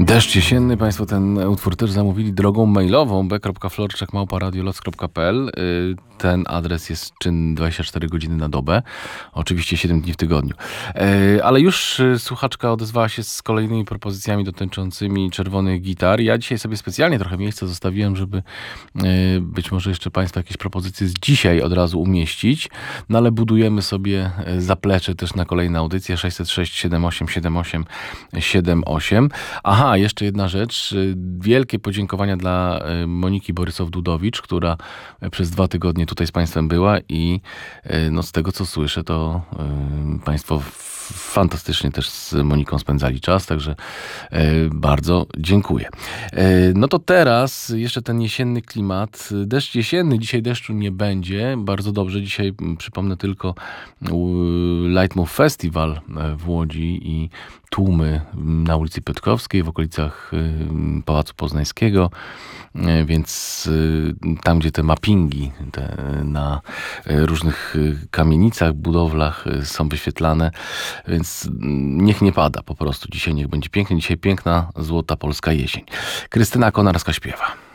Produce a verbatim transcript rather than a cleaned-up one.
Deszcz jesienny, Państwo ten utwór też zamówili drogą mailową b kropka florczak małpa radioloc kropka p l. Ten adres jest czynny dwadzieścia cztery godziny na dobę, oczywiście siedem dni w tygodniu. Ale już słuchaczka odezwała się z kolejnymi propozycjami dotyczącymi czerwonych gitar. Ja dzisiaj sobie specjalnie trochę miejsca zostawiłem, żeby być może jeszcze Państwa jakieś propozycje z dzisiaj od razu umieścić, no ale budujemy sobie zaplecze też na kolejne audycje sześćset sześć siedem osiem siedem osiem siedem osiem. Aha, jeszcze jedna rzecz. Wielkie podziękowania dla Moniki Borysow-Dudowicz, która przez dwa tygodnie tutaj z Państwem była i no, z tego co słyszę, to y, Państwo fantastycznie też z Moniką spędzali czas, także y, bardzo dziękuję. Y, no to teraz jeszcze ten jesienny klimat. Deszcz jesienny, dzisiaj deszczu nie będzie. Bardzo dobrze. Dzisiaj przypomnę tylko Lightmove Festival w Łodzi i tłumy na ulicy Piotrkowskiej, w okolicach Pałacu Poznańskiego, więc tam, gdzie te mappingi te na różnych kamienicach, budowlach są wyświetlane, więc niech nie pada po prostu. Dzisiaj niech będzie pięknie. Dzisiaj piękna, złota polska jesień. Krystyna Konarska śpiewa.